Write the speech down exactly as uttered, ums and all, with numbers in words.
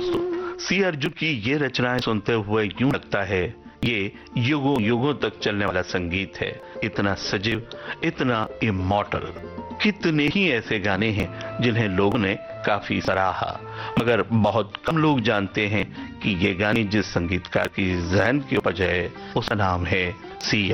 दोस्तों, सी अर्जुन की ये रचनाएं सुनते हुए यूं लगता है ये युगों युगों तक चलने वाला संगीत है। इतना सजीव, इतना इमॉर्टल। कितने ही ऐसे गाने हैं जिन्हें लोगों ने काफी सराहा, मगर बहुत कम लोग जानते हैं कि ये गाने जिस संगीतकार की जहन की उपज है उसका नाम है सी